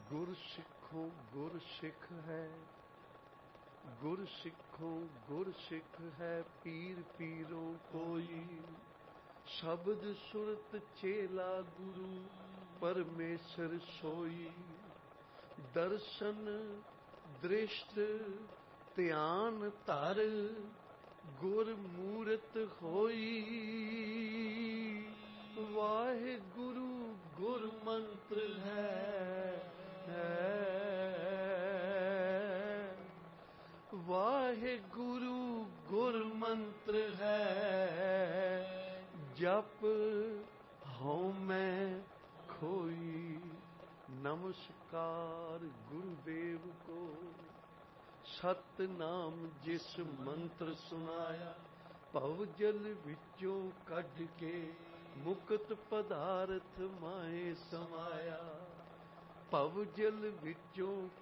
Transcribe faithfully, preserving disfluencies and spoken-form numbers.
ਗੁਰ ਸਿੱਖੋ ਗੁਰ ਸਿੱਖ ਹੈ, ਗੁਰ ਸਿੱਖੋ ਗੁਰ ਸਿੱਖ ਹੈ, ਪੀਰ ਪੀਰੋ ਕੋਈ। ਸ਼ਬਦ ਸੁਰਤ ਚੇਲਾ ਗੁਰੂ ਪਰਮੇਸ਼ਰ ਸੋਈ। ਦਰਸ਼ਨ ਦ੍ਰਿਸ਼ਟ ਧਿਆਨ ਧਰ, ਗੁਰ ਮੂਰਤ ਹੋਈ। ਵਾਹਿਗੁਰੂ ਗੁਰ ਮੰਤਰ ਹੈ, ਵਾਹਿਗੁਰੂ ਗੁਰ ਮੰਤਰ ਹੈ। ਜਪ ਹਉ ਮੈਂ ਖੋਈ। ਨਮਸਕਾਰ ਗੁਰੂਦੇਵ ਕੋ। ਸਤਨਾਮ ਜਿਸ ਮੰਤਰ ਸੁਨਾਇਆ, ਭਵ ਜਲ ਵਿੱਚੋਂ ਕੱਢ ਕੇ ਮੁਕਤ ਪਦਾਰਥ ਮਾਏ ਸਮਾਇਆ। ਭਵ ਜਲ ਵਿੱਚੋਂ